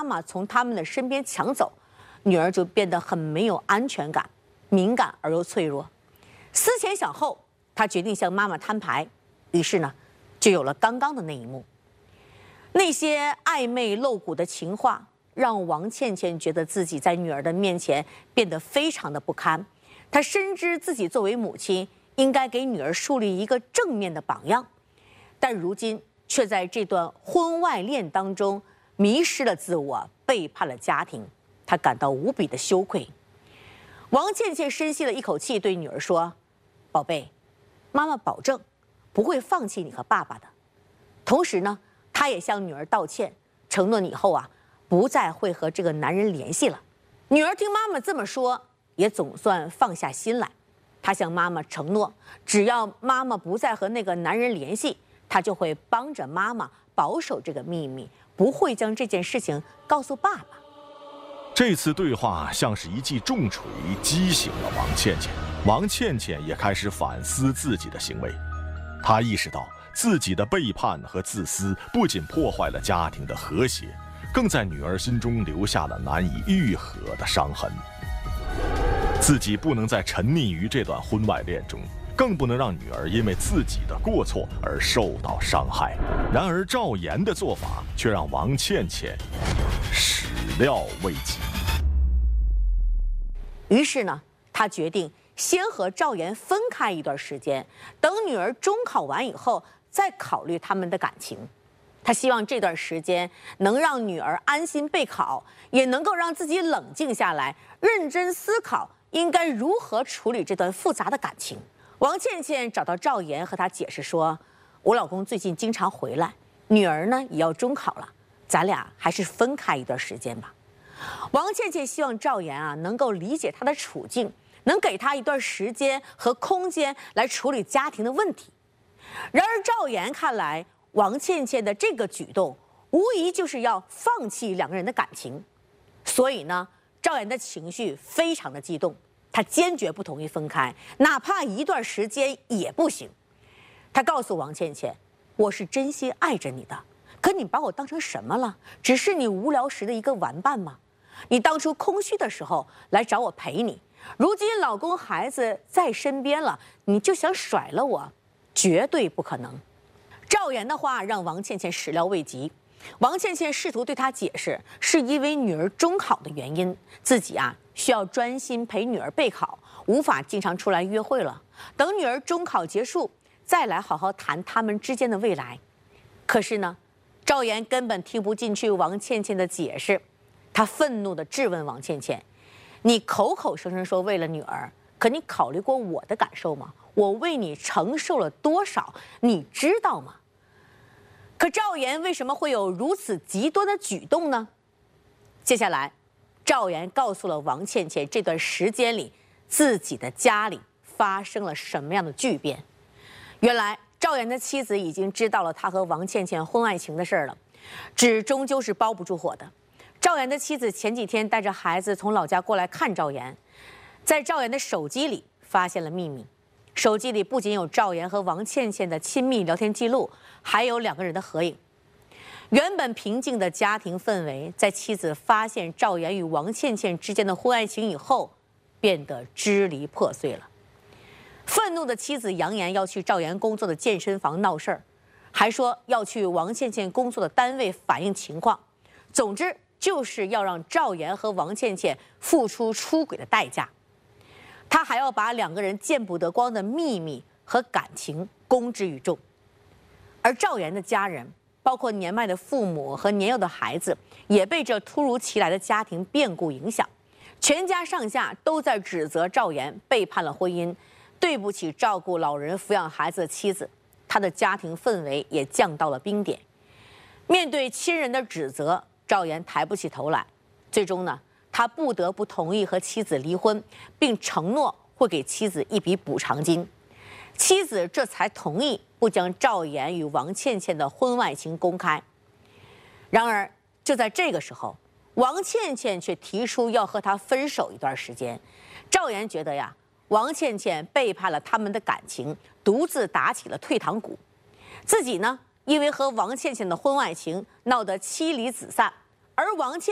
妈从他们的身边抢走，女儿就变得很没有安全感，敏感而又脆弱。思前想后，她决定向妈妈摊牌，于是呢，就有了刚刚的那一幕。那些暧昧露骨的情话，让王倩倩觉得自己在女儿的面前变得非常的不堪。她深知自己作为母亲，应该给女儿树立一个正面的榜样，但如今却在这段婚外恋当中迷失了自我，背叛了家庭，她感到无比的羞愧。王倩倩深吸了一口气，对女儿说：“宝贝，妈妈保证不会放弃你和爸爸的。”同时呢，她也向女儿道歉，承诺以后啊不再会和这个男人联系了。女儿听妈妈这么说，也总算放下心来。她向妈妈承诺，只要妈妈不再和那个男人联系，她就会帮着妈妈保守这个秘密，不会将这件事情告诉爸爸。 这次对话像是一记重锤，击醒了王倩倩。王倩倩也开始反思自己的行为，她意识到自己的背叛和自私不仅破坏了家庭的和谐，更在女儿心中留下了难以愈合的伤痕。自己不能再沉溺于这段婚外恋中，更不能让女儿因为自己的过错而受到伤害。然而赵岩的做法却让王倩倩始料未及。 于是呢，她决定先和赵岩分开一段时间，等女儿中考完以后再考虑他们的感情。她希望这段时间能让女儿安心备考，也能够让自己冷静下来，认真思考应该如何处理这段复杂的感情。王倩倩找到赵岩，和他解释说：“我老公最近经常回来，女儿呢也要中考了，咱俩还是分开一段时间吧。”王倩倩希望赵岩啊能够理解她的处境，能给她一段时间和空间来处理家庭的问题。然而赵岩看来，王倩倩的这个举动无疑就是要放弃两个人的感情，所以呢，赵岩的情绪非常的激动，他坚决不同意分开，哪怕一段时间也不行。他告诉王倩倩：“我是真心爱着你的，可你把我当成什么了？只是你无聊时的一个玩伴吗？你当初空虚的时候来找我陪你，如今老公孩子在身边了，你就想甩了我，绝对不可能。”赵岩的话让王倩倩始料未及。王倩倩试图对他解释，是因为女儿中考的原因，自己啊需要专心陪女儿备考，无法经常出来约会了。等女儿中考结束，再来好好谈他们之间的未来。可是呢，赵岩根本听不进去王倩倩的解释，他愤怒地质问王倩倩：“你口口声声说为了女儿，可你考虑过我的感受吗？我为你承受了多少，你知道吗？”可赵岩为什么会有如此极端的举动呢？接下来，赵岩告诉了王倩倩这段时间里自己的家里发生了什么样的巨变。原来赵岩的妻子已经知道了他和王倩倩婚外情的事了，纸终究是包不住火的。赵岩的妻子前几天带着孩子从老家过来看赵岩，在赵岩的手机里发现了秘密。手机里不仅有赵岩和王倩倩的亲密聊天记录，还有两个人的合影。原本平静的家庭氛围，在妻子发现赵岩与王倩倩之间的婚外情以后，变得支离破碎了。愤怒的妻子扬言要去赵岩工作的健身房闹事儿，还说要去王倩倩工作的单位反映情况。总之，就是要让赵岩和王倩倩付出出轨的代价。他还要把两个人见不得光的秘密和感情公之于众。而赵岩的家人，包括年迈的父母和年幼的孩子，也被这突如其来的家庭变故影响，全家上下都在指责赵岩背叛了婚姻，对不起照顾老人抚养孩子的妻子。他的家庭氛围也降到了冰点。面对亲人的指责，赵岩抬不起头来。最终呢，他不得不同意和妻子离婚，并承诺会给妻子一笔补偿金。妻子这才同意不将赵岩与王倩倩的婚外情公开。然而，就在这个时候，王倩倩却提出要和他分手一段时间。赵岩觉得呀，王倩倩背叛了他们的感情，独自打起了退堂鼓。自己呢，因为和王倩倩的婚外情闹得妻离子散，而王倩